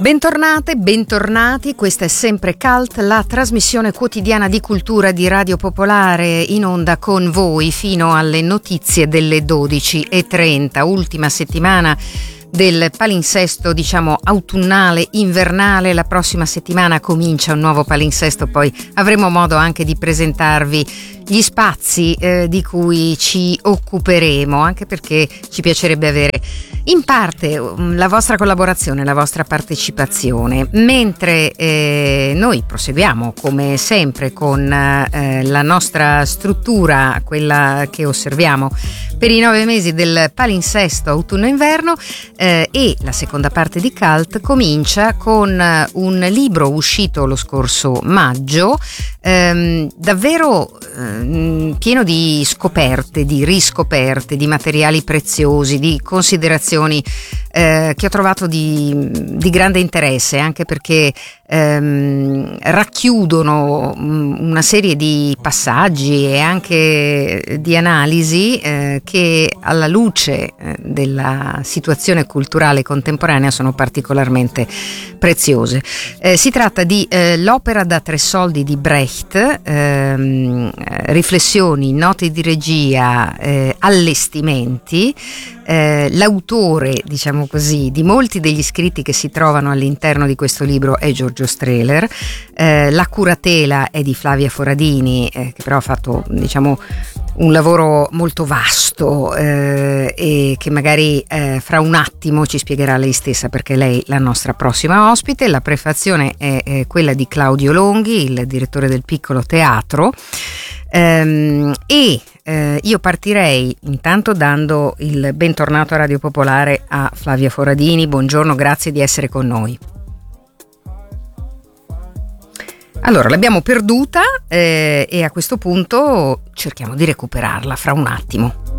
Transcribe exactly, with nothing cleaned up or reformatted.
Bentornate, bentornati, questa è sempre Cult, la trasmissione quotidiana di cultura di Radio Popolare, in onda con voi fino alle notizie delle dodici e trenta, ultima settimana del palinsesto, diciamo autunnale, invernale. La prossima settimana comincia un nuovo palinsesto, poi avremo modo anche di presentarvi gli spazi eh, di cui ci occuperemo, anche perché ci piacerebbe avere in parte la vostra collaborazione, la vostra partecipazione, mentre eh, noi proseguiamo come sempre con eh, la nostra struttura, quella che osserviamo per i nove mesi del palinsesto autunno-inverno, eh, e la seconda parte di Cult comincia con un libro uscito lo scorso maggio, ehm, davvero ehm, pieno di scoperte, di riscoperte, di materiali preziosi, di considerazioni eh, che ho trovato di, di grande interesse, anche perché ehm, racchiudono una serie di passaggi e anche di analisi eh, che alla luce eh, della situazione culturale contemporanea sono particolarmente preziose. Eh, si tratta di eh, l'opera da tre soldi di Brecht, ehm, riflessioni, note di regia, eh, allestimenti. Eh, l'autore, diciamo così, di molti degli scritti che si trovano all'interno di questo libro è Giorgio Strehler. Eh, la curatela è di Flavia Foradini, eh, che però ha fatto, diciamo, un lavoro molto vasto eh, e che magari eh, fra un attimo ci spiegherà lei stessa, perché lei è la nostra prossima ospite. La prefazione è, è quella di Claudio Longhi, il direttore del Piccolo Teatro. Um, e uh, io partirei intanto dando il bentornato a Radio Popolare a Flavia Foradini. Buongiorno, grazie di essere con noi. Allora, l'abbiamo perduta eh, e a questo punto cerchiamo di recuperarla fra un attimo.